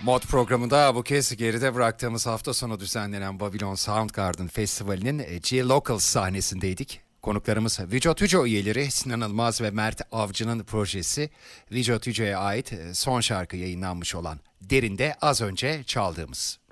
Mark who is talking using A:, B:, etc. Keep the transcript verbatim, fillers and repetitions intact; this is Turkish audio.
A: Mod programında bu kez geride bıraktığımız hafta sonu düzenlenen Babylon Soundgarden Festivali'nin G-Local sahnesindeydik. Konuklarımız Vücut Hüco üyeleri Sinan Ilmaz ve Mert Avcı'nın projesi Vücut Hüco'ya ait son şarkı yayınlanmış olan Derin'de az önce çaldığımız.